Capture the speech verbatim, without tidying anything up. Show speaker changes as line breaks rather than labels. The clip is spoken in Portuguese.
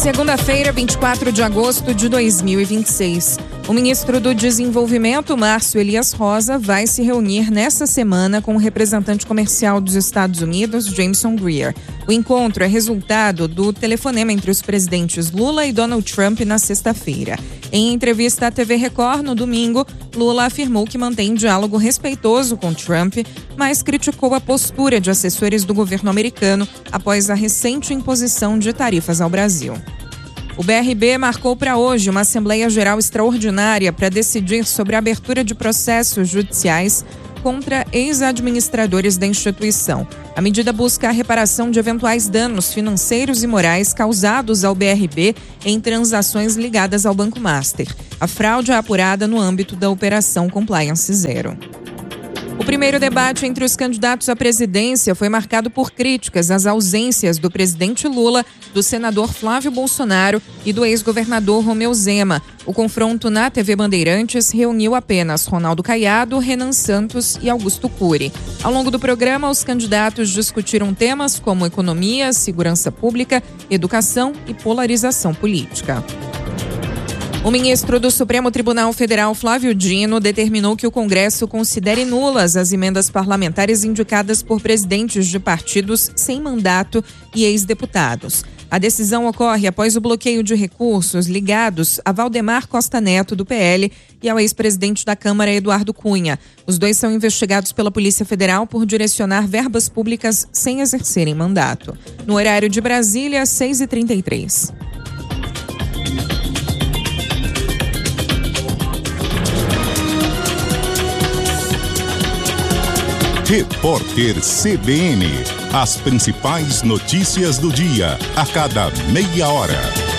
Segunda-feira, vinte e quatro de agosto de dois mil e vinte e seis. O ministro do Desenvolvimento, Márcio Elias Rosa, vai se reunir nesta semana com o representante comercial dos Estados Unidos, Jameson Greer. O encontro é resultado do telefonema entre os presidentes Lula e Donald Trump na sexta-feira. Em entrevista à T V Record, no domingo, Lula afirmou que mantém diálogo respeitoso com Trump, mas criticou a postura de assessores do governo americano após a recente imposição de tarifas ao Brasil. O B R B marcou para hoje uma Assembleia Geral Extraordinária para decidir sobre a abertura de processos judiciais contra ex-administradores da instituição. A medida busca a reparação de eventuais danos financeiros e morais causados ao B R B em transações ligadas ao Banco Master. A fraude é apurada no âmbito da Operação Compliance Zero. O primeiro debate entre os candidatos à presidência foi marcado por críticas às ausências do presidente Lula, do senador Flávio Bolsonaro e do ex-governador Romeu Zema. O confronto na T V Bandeirantes reuniu apenas Ronaldo Caiado, Renan Santos e Augusto Cury. Ao longo do programa, os candidatos discutiram temas como economia, segurança pública, educação e polarização política. O ministro do Supremo Tribunal Federal, Flávio Dino, determinou que o Congresso considere nulas as emendas parlamentares indicadas por presidentes de partidos sem mandato e ex-deputados. A decisão ocorre após o bloqueio de recursos ligados a Valdemar Costa Neto, do P L, e ao ex-presidente da Câmara, Eduardo Cunha. Os dois são investigados pela Polícia Federal por direcionar verbas públicas sem exercerem mandato. No horário de Brasília, seis e trinta e três.
Repórter C B N. As principais notícias do dia, a cada meia hora.